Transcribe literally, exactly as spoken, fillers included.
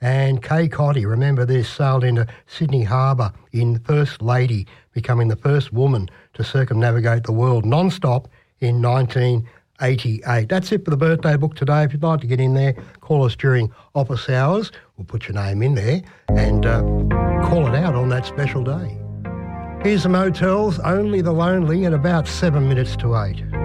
And Kay Cotty, remember this, sailed into Sydney Harbour in First Lady, becoming the first woman to circumnavigate the world non-stop in nineteen eighty-eight. That's it for the birthday book today. If you'd like to get in there, call us during office hours. We'll put your name in there and uh, call it out on that special day. Here's some Hotels, Only the Lonely, at about seven minutes to eight.